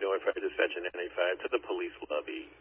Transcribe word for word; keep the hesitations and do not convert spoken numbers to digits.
North Fire Dispatch in N A five to the police lobby.